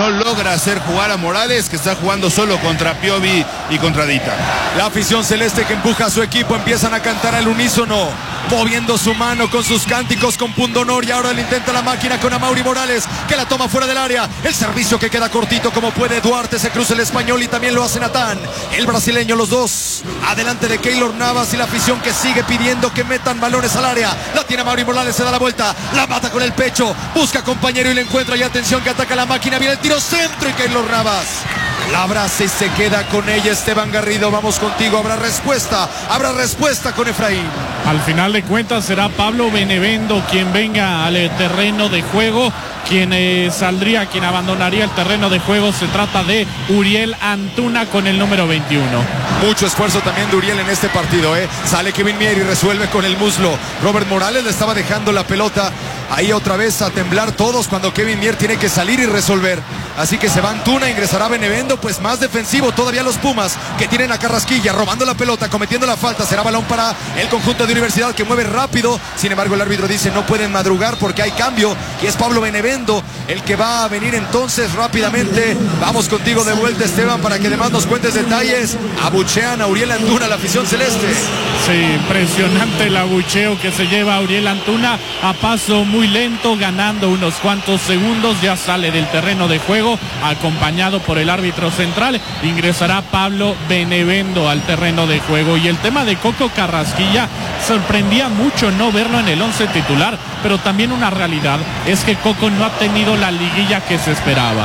no logra hacer jugar a Morales, que está jugando solo contra Piovi y contra Dita. La afición celeste que empuja a su equipo, empiezan a cantar al unísono, moviendo su mano con sus cánticos con pundonor, y ahora le intenta la máquina con Amaury Morales, que la toma fuera del área, el servicio que queda cortito como puede Duarte, se cruza el español y también lo hace Natán, el brasileño, los dos adelante de Keylor Navas, y la afición que sigue pidiendo que metan balones al área. La tiene Amaury Morales, se da la vuelta, la mata con el pecho, busca compañero y le encuentra, y atención que ataca la máquina, viene el tiro centro y Keylor Navas la abraza y se queda con ella. Esteban Garrido, vamos contigo, habrá respuesta con Efraín. Al final de cuentas será Pablo Benevendo quien venga al terreno de juego, quien abandonaría el terreno de juego. Se trata de Uriel Antuna con el número 21. Mucho esfuerzo también de Uriel en este partido, Sale Kevin Mier y resuelve con el muslo. Robert Morales le estaba dejando la pelota ahí otra vez a temblar todos cuando Kevin Mier tiene que salir y resolver. Así que se va Antuna, ingresará Benevendo, pues más defensivo todavía los Pumas, que tienen a Carrasquilla robando la pelota, cometiendo la falta. Será balón para el conjunto de Universidad, que mueve rápido. Sin embargo, el árbitro dice no pueden madrugar porque hay cambio, y es Pablo Benevendo el que va a venir entonces rápidamente. Vamos contigo de vuelta, Esteban, para que además nos cuentes detalles. Abuchean a Uriel Antuna, la afición celeste. Sí, impresionante el abucheo que se lleva a Uriel Antuna a paso muy lento, ganando unos cuantos segundos. Ya sale del terreno de juego acompañado por el árbitro central. Ingresará Pablo Benevendo al terreno de juego. Y el tema de Coco Carrasquilla, sorprendía mucho no verlo en el 11 titular, pero también una realidad es que Coco no ha tenido la liguilla que se esperaba.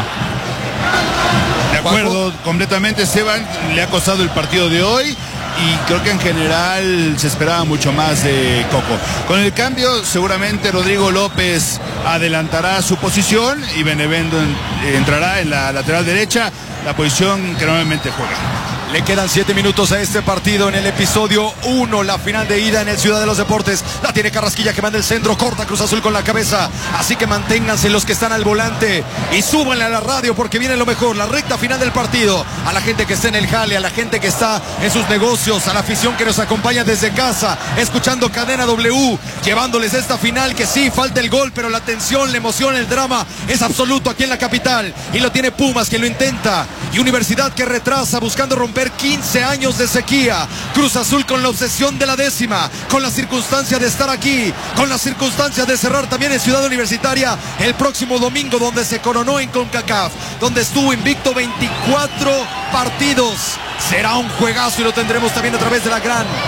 De acuerdo, completamente, Esteban, le ha costado el partido de hoy, y creo que en general se esperaba mucho más de Coco. Con el cambio, seguramente Rodrigo López adelantará su posición y Benevendo entrará en la lateral derecha, la posición que normalmente juega. Le quedan 7 minutos a este partido en el episodio 1, la final de ida en el Ciudad de los Deportes. La tiene Carrasquilla, que manda el centro, corta Cruz Azul con la cabeza. Así que manténganse los que están al volante y súbanle a la radio porque viene lo mejor, la recta final del partido. A la gente que está en el jale, a la gente que está en sus negocios, a la afición que nos acompaña desde casa, escuchando Cadena W, llevándoles esta final que sí, falta el gol, pero la tensión, la emoción, el drama es absoluto aquí en la capital. Y lo tiene Pumas, que lo intenta, y Universidad que retrasa, buscando romper 15 años de sequía. Cruz Azul con la obsesión de la 10ª, con la circunstancia de estar aquí, con la circunstancia de cerrar también en Ciudad Universitaria el próximo domingo, donde se coronó en CONCACAF, donde estuvo invicto 24 partidos. Será un juegazo y lo tendremos también a través de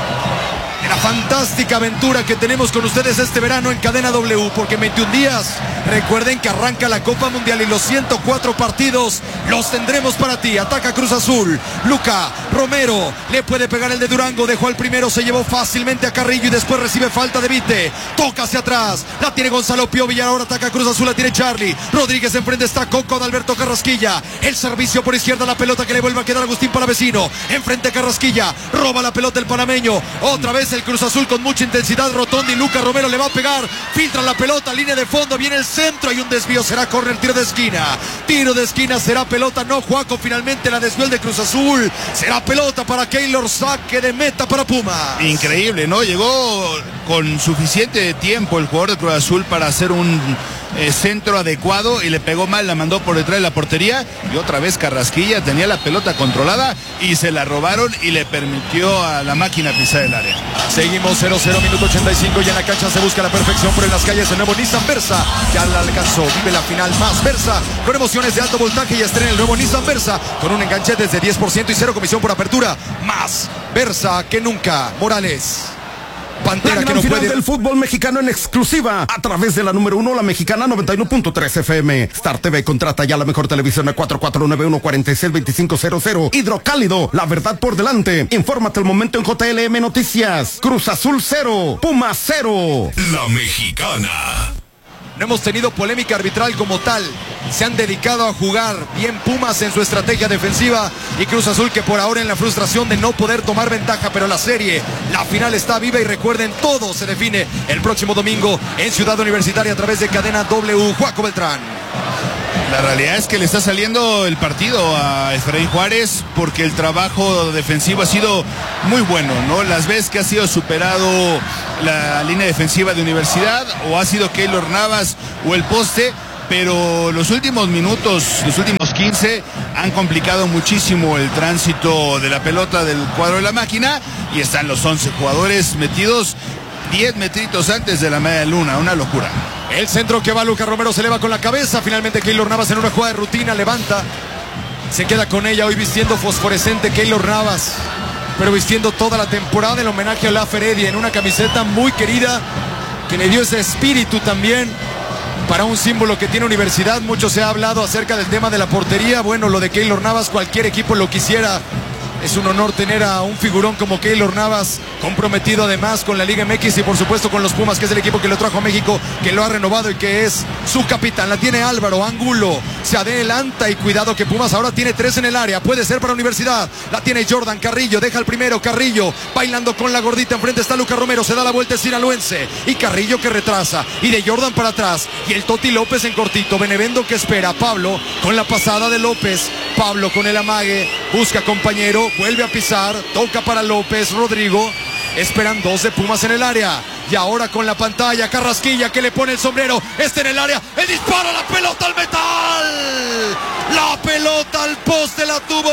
la fantástica aventura que tenemos con ustedes este verano en Cadena W, porque en 21 días, recuerden que arranca la Copa Mundial y los 104 partidos los tendremos para ti. Ataca Cruz Azul, Luca Romero, le puede pegar el de Durango, dejó al primero, se llevó fácilmente a Carrillo y después recibe falta de Vite, toca hacia atrás, la tiene Gonzalo Piovi y ahora ataca Cruz Azul, la tiene Charlie Rodríguez, enfrente está Coco de Alberto Carrasquilla, el servicio por izquierda, la pelota que le vuelve a quedar Agustín Palavecino, enfrente Carrasquilla, roba la pelota el panameño, otra vez el Cruz Azul con mucha intensidad, Rotondi, Luca Romero le va a pegar, filtra la pelota, línea de fondo, viene el centro, hay un desvío, será córner, tiro de esquina, será pelota, no, Juaco finalmente la desvió el de Cruz Azul, será pelota para Keylor, saque de meta para Puma. Increíble, ¿no? Llegó con suficiente tiempo el jugador de Cruz Azul para hacer un centro adecuado y le pegó mal, la mandó por detrás de la portería, y otra vez Carrasquilla tenía la pelota controlada y se la robaron y le permitió a la máquina pisar el área. Seguimos 0-0, minuto 85, y en la cancha se busca la perfección, pero en las calles el nuevo Nissan Versa ya la alcanzó. Vive la final más Versa con emociones de alto voltaje y estrena el nuevo Nissan Versa con un enganche desde 10% y 0 comisión por apertura. Más Versa que nunca. Morales. Pantera, la gran que no final puede... del fútbol mexicano en exclusiva a través de la número 1, la mexicana 91.3 FM. Star TV contrata ya la mejor televisión a 4491462500. Hidrocálido, la verdad por delante. Infórmate al momento en JLM Noticias. Cruz Azul 0, Pumas 0. La mexicana. No hemos tenido polémica arbitral como tal. Se han dedicado a jugar bien Pumas en su estrategia defensiva y Cruz Azul, que por ahora en la frustración de no poder tomar ventaja, pero la serie, la final está viva y recuerden, todo se define el próximo domingo en Ciudad Universitaria a través de Cadena W. Juaco Beltrán. La realidad es que le está saliendo el partido a Efraín Juárez porque el trabajo defensivo ha sido muy bueno, ¿no? Las veces que ha sido superado la línea defensiva de Universidad, o ha sido Keylor Navas o el poste, pero los últimos minutos, los últimos 15, han complicado muchísimo el tránsito de la pelota del cuadro de la máquina, y están los 11 jugadores metidos 10 metritos antes de la media luna, una locura. El centro que va Lucas Romero se eleva con la cabeza, finalmente Keylor Navas en una jugada de rutina levanta, se queda con ella, hoy vistiendo fosforescente Keylor Navas, pero vistiendo toda la temporada en homenaje a la Heredia, en una camiseta muy querida que le dio ese espíritu también para un símbolo que tiene Universidad. Mucho se ha hablado acerca del tema de la portería. Bueno, lo de Keylor Navas, cualquier equipo lo quisiera. Es un honor tener a un figurón como Keylor Navas, comprometido además con la Liga MX y por supuesto con los Pumas, que es el equipo que lo trajo a México, que lo ha renovado y que es su capitán. La tiene Álvaro Angulo, se adelanta y cuidado que Pumas ahora tiene 3 en el área, puede ser para Universidad. La tiene Jordan Carrillo, deja el primero, Carrillo bailando con la gordita, enfrente está Lucas Romero, se da la vuelta, es sinaloense y Carrillo que retrasa y de Jordan para atrás y el Toti López en cortito, Benevendo que espera, Pablo con la pasada de López, Pablo con el amague, busca compañero, vuelve a pisar, toca para López, Rodrigo, esperan 2 de Pumas en el área. Y ahora con la pantalla, Carrasquilla que le pone el sombrero, está en el área, el disparo, la pelota al metal. La pelota al poste la tuvo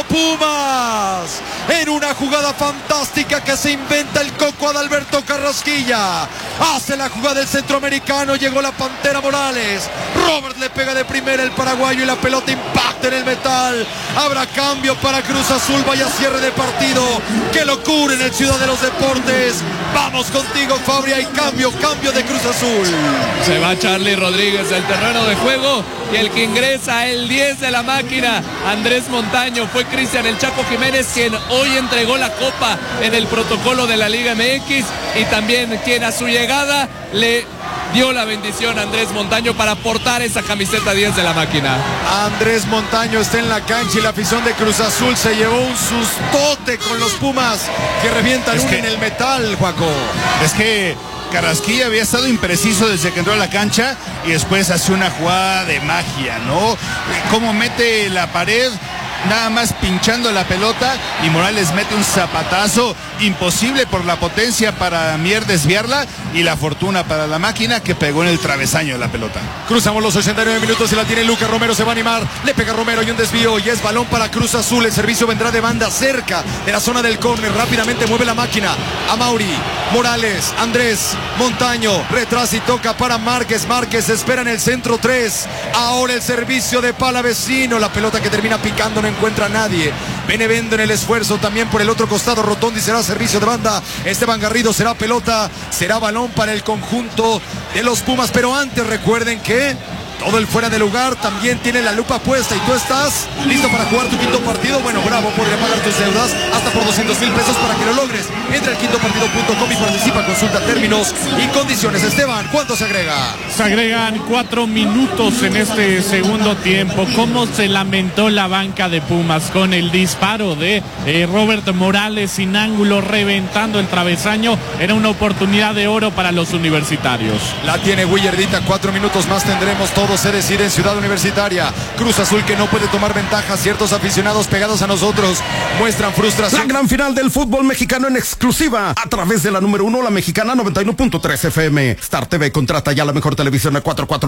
Pumas. En una jugada fantástica que se inventa el Coco Adalberto Carrasquilla. Hace la jugada del centroamericano, llegó la Pantera Morales. Robert le pega de primera el paraguayo y la pelota impacta en el metal. Habrá cambio para Cruz Azul, vaya cierre de partido. ¡Qué locura en el Ciudad de los Deportes! Vamos contigo, Fabri, hay cambio de Cruz Azul. Se va Charlie Rodríguez del terreno de juego y el que ingresa, el 10 de la máquina, Andrés Montaño. Fue Cristian El Chaco Jiménez quien hoy entregó la copa en el protocolo de la Liga MX y también quien a su llegada le dio la bendición a Andrés Montaño para portar esa camiseta 10 de la máquina. Andrés Montaño está en la cancha y la afición de Cruz Azul se llevó un sustote con los Pumas que revientan en el metal, Juaco. Es que Carrasquilla había estado impreciso desde que entró a la cancha y después hace una jugada de magia, ¿no? Cómo mete la pared, nada más pinchando la pelota, y Morales mete un zapatazo imposible por la potencia para Mier desviarla y la fortuna para la máquina que pegó en el travesaño de la pelota. Cruzamos los 89 minutos y la tiene Lucas Romero, se va a animar, le pega Romero y un desvío y es balón para Cruz Azul. El servicio vendrá de banda cerca de la zona del córner, rápidamente mueve la máquina a Mauri, Morales, Andrés Montaño, retrasa y toca para Márquez, Márquez espera en el centro 3, ahora el servicio de Palavecino, la pelota que termina picando, no encuentra a nadie. Benevendo en el esfuerzo también por el otro costado, Rotondi será servicio de banda, Esteban Garrido será pelota, será balón para el conjunto de los Pumas, pero antes recuerden que todo el fuera de lugar también tiene la lupa puesta y tú estás listo para jugar tu quinto partido. Bueno, bravo, podría pagar tus deudas hasta por 200,000 pesos para que lo logres. Entra al quintopartido.com y participa, consulta términos y condiciones. Esteban, ¿cuánto se agrega? Se agregan 4 minutos en este segundo tiempo. ¿Cómo se lamentó la banca de Pumas con el disparo de Robert Morales sin ángulo, reventando el travesaño? Era una oportunidad de oro para los universitarios. La tiene Willardita, 4 minutos más tendremos. Todo se decide en Ciudad Universitaria. Cruz Azul que no puede tomar ventaja. Ciertos aficionados pegados a nosotros muestran frustración. La gran final del fútbol mexicano en exclusiva a través de la número 1, la Mexicana 91.3 FM. Star TV contrata ya la mejor televisión a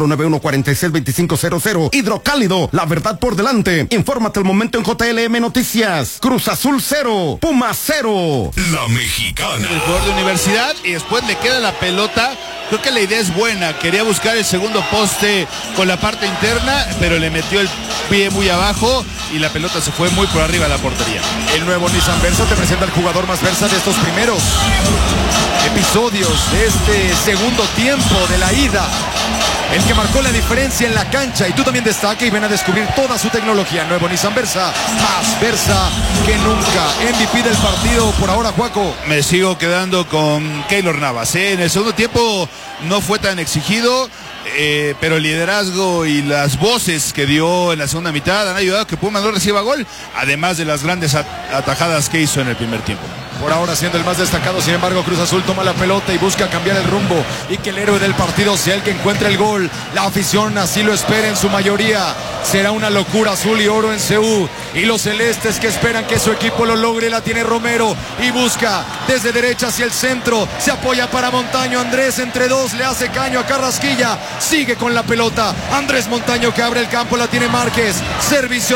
4491-462500. Hidrocálido, la verdad por delante. Infórmate al momento en JLM Noticias. Cruz Azul 0, Pumas 0. La Mexicana. El jugador de Universidad y después le queda la pelota. Creo que la idea es buena. Quería buscar el segundo poste con la parte interna, pero le metió el pie muy abajo y la pelota se fue muy por arriba de la portería. El nuevo Nissan Versa te presenta el jugador más versa de estos primeros episodios de este segundo tiempo de la ida. El que marcó la diferencia en la cancha y tú también destaca y ven a descubrir toda su tecnología. Nuevo Nissan Versa, más versa que nunca. MVP del partido por ahora, Juaco. Me sigo quedando con Keylor Navas. En el segundo tiempo no fue tan exigido, pero el liderazgo y las voces que dio en la segunda mitad han ayudado a que Pumas no reciba gol, además de las grandes atajadas que hizo en el primer tiempo. por ahora siendo el más destacado. Sin embargo, Cruz Azul toma la pelota y busca cambiar el rumbo y que el héroe del partido sea el que encuentre el gol. La afición así lo espera en su mayoría. Será una locura azul y oro en CU, y los celestes que esperan que su equipo lo logre. La tiene Romero y busca desde derecha hacia el centro, se apoya para Montaño. Andrés entre dos, le hace caño a Carrasquilla, sigue con la pelota Andrés Montaño que abre el campo, la tiene Márquez, servicio